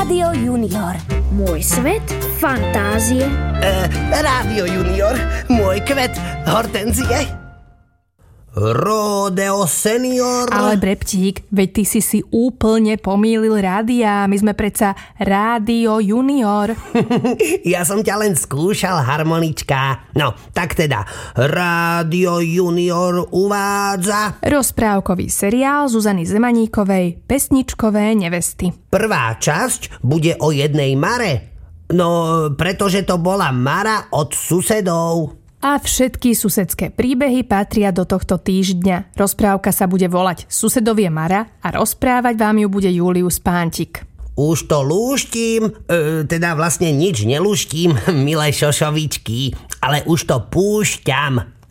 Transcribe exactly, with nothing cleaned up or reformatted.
Rádio Junior. Môj svet fantázie. E, Rádio Junior. Môj kvet hortenzie. Rodeo senior. Ale Breptík, veď ty si si úplne pomýlil rádia. My sme predsa Rádio Junior. Ja som ťa len skúšal, harmonička. No, tak teda, Rádio Junior uvádza rozprávkový seriál Zuzany Zemaníkovej Pesničkové nevesty. Prvá časť bude o jednej Mare. No, pretože to bola Mara od susedov. A všetky susedské príbehy patria do tohto týždňa. Rozprávka sa bude volať Susedovie Mara a rozprávať vám ju bude Julius Pántik. Už to lúštim, e, teda vlastne nič nelúštim, milé šošovičky, ale už to púšťam.